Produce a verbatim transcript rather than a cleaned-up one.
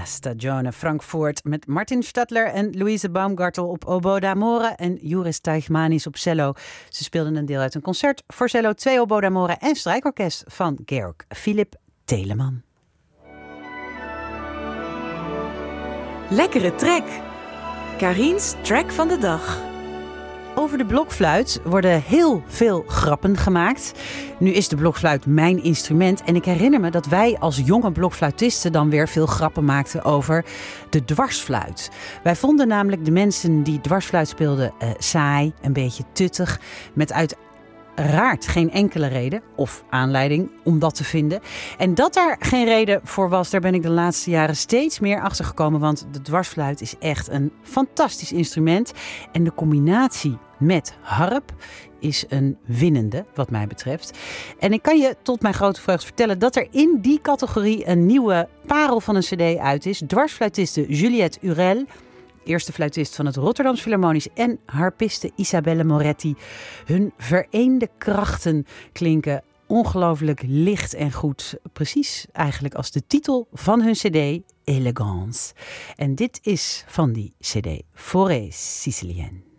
Stagione Frankfurt met Martin Stadler en Louise Baumgartel op oboe d'amore en Joris Teichmanis op cello. Ze speelden een deel uit een concert voor cello, twee oboe d'amore en strijkorkest van Georg Philipp Telemann. Lekkere track. Karin's track van de dag. Over de blokfluit worden heel veel grappen gemaakt. Nu is de blokfluit mijn instrument en ik herinner me dat wij als jonge blokfluitisten dan weer veel grappen maakten over de dwarsfluit. Wij vonden namelijk de mensen die dwarsfluit speelden uh, saai, een beetje tuttig, met uiteraard geen enkele reden of aanleiding om dat te vinden. En dat daar geen reden voor was, daar ben ik de laatste jaren steeds meer achter gekomen, want de dwarsfluit is echt een fantastisch instrument. En de combinatie met harp is een winnende, wat mij betreft. En ik kan je tot mijn grote vreugde vertellen dat er in die categorie een nieuwe parel van een cd uit is. Dwarsfluitiste Juliette Urel, eerste fluitist van het Rotterdams Philharmonisch, en harpiste Isabelle Moretti. Hun vereende krachten klinken ongelooflijk licht en goed. Precies eigenlijk als de titel van hun cd, Elegance. En dit is van die cd, Forêt Sicilienne.